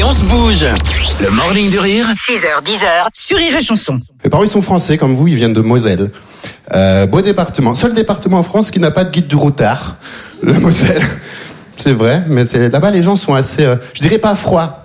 On se bouge. Le morning du rire. 6h-10h sur Rire et Chanson. Mes parents, ils sont français, comme vous, ils viennent de Moselle. Beau département. Seul département en France qui n'a pas de guide du routard. Le Moselle. C'est vrai, mais là-bas, les gens sont assez, je dirais pas froids,